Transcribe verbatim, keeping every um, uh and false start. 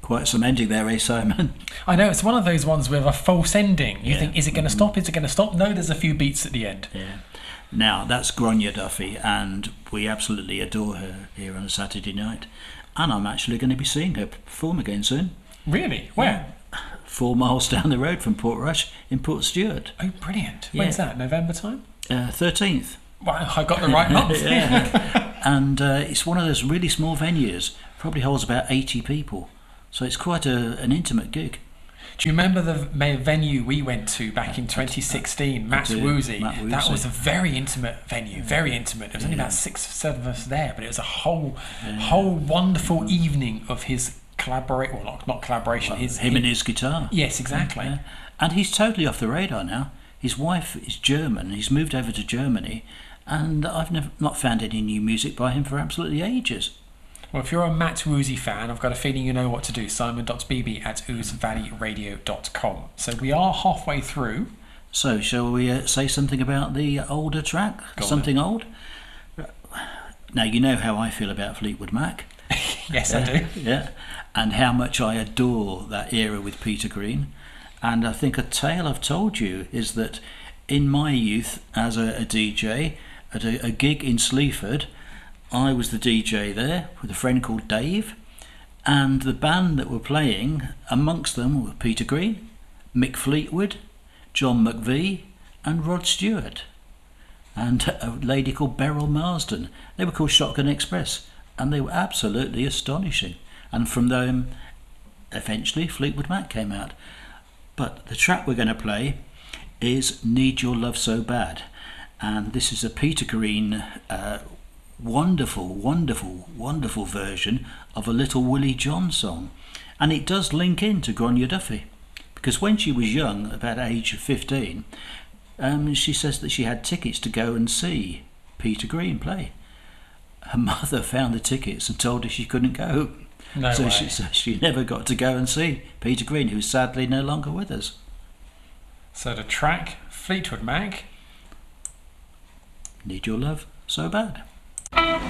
quite some ending there, eh, Simon? I know, it's one of those ones with a false ending. You Yeah. think, is it going to stop? Is it going to stop? No, there's a few beats at the end. Yeah. Now, that's Gráinne Duffy, and we absolutely adore her here on a Saturday night. And I'm actually going to be seeing her perform again soon. Really? Where? Four miles down the road from Portrush in Portstewart. Oh, brilliant. Yeah. When's that? November time? Uh, thirteenth. Well, I got the right month. Yeah. And uh, it's one of those really small venues, probably holds about eighty people. So it's quite a, an intimate gig. Do you remember the ma- venue we went to back in twenty sixteen, Matt do. Woozy? Matt That Woozy. was a very intimate venue, very intimate. There was only Yeah. about six, seven of us there, but it was a whole, whole wonderful evening of his collaborate, well, not not collaboration, his Him and his guitar. Yes, exactly. Yeah. And he's totally off the radar now. His wife is German. He's moved over to Germany, and I've never not found any new music by him for absolutely ages. Well, if you're a Matt Woozy fan, I've got a feeling you know what to do. Simon dot b b at ooze valley radio dot com. So we are halfway through. So, shall we uh, say something about the older track? Go on something old? Now, you know how I feel about Fleetwood Mac. Yes, I do. Yeah. And how much I adore that era with Peter Green. And I think a tale I've told you is that in my youth as a, a D J at a, a gig in Sleaford, I was the D J there with a friend called Dave, and the band that were playing, amongst them were Peter Green, Mick Fleetwood, John McVie and Rod Stewart, and a lady called Beryl Marsden. They were called Shotgun Express, and they were absolutely astonishing. And from them, eventually, Fleetwood Mac came out. But the track we're going to play is Need Your Love So Bad, and this is a Peter Green uh, wonderful, wonderful, wonderful version of a Little Willie John song. And it does link into Gráinne Duffy, because when she was young, about age of fifteen, um, she says that she had tickets to go and see Peter Green play. Her mother found the tickets and told her she couldn't go. No so way. she, so she never got to go and see Peter Green, who's sadly no longer with us. So the track, Fleetwood Mac. Need Your Love So Bad.